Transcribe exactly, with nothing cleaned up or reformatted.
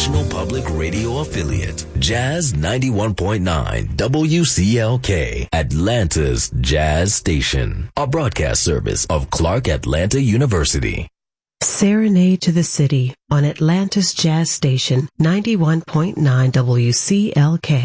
national public radio affiliate, Jazz ninety-one point nine W C L K, Atlanta's Jazz Station, a broadcast service of Clark Atlanta University. Serenade to the City on Atlanta's Jazz Station, ninety-one point nine W C L K.